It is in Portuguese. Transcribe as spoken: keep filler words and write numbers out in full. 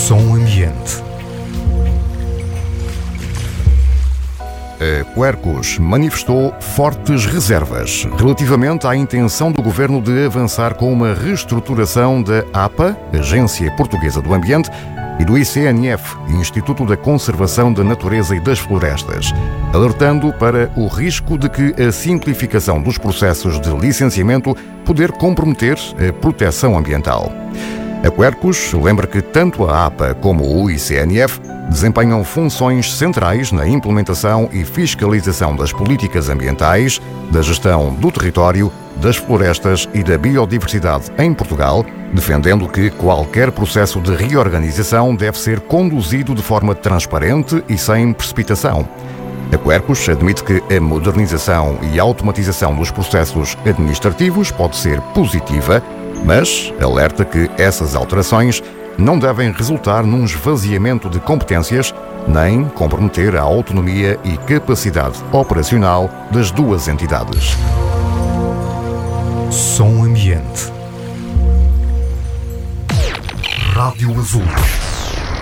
Som Ambiente. A Quercus manifestou fortes reservas relativamente à intenção do governo de avançar com uma reestruturação da APA, Agência Portuguesa do Ambiente, e do I C N F, Instituto da Conservação da Natureza e das Florestas, alertando para o risco de que a simplificação dos processos de licenciamento poder comprometer a proteção ambiental. A Quercus lembra que tanto a APA como o I C N F desempenham funções centrais na implementação e fiscalização das políticas ambientais, da gestão do território, das florestas e da biodiversidade em Portugal, defendendo que qualquer processo de reorganização deve ser conduzido de forma transparente e sem precipitação. A Quercus admite que a modernização e automatização dos processos administrativos pode ser positiva, mas alerta que essas alterações não devem resultar num esvaziamento de competências nem comprometer a autonomia e capacidade operacional das duas entidades. Som Ambiente. Rádio Azul.